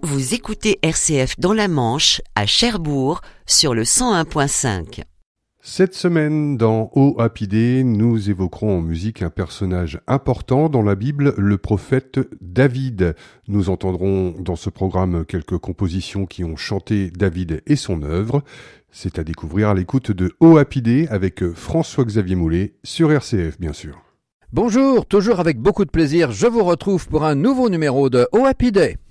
vous écoutez RCF dans la Manche, à Cherbourg, sur le 101.5. Cette semaine, dans O Happy Day, nous évoquerons en musique un personnage important dans la Bible, le prophète David. Nous entendrons dans ce programme quelques compositions qui ont chanté David et son œuvre. C'est à découvrir à l'écoute de O Happy Day avec François-Xavier Moulet sur RCF, bien sûr. Bonjour, toujours avec beaucoup de plaisir, je vous retrouve pour un nouveau numéro de O Happy Day.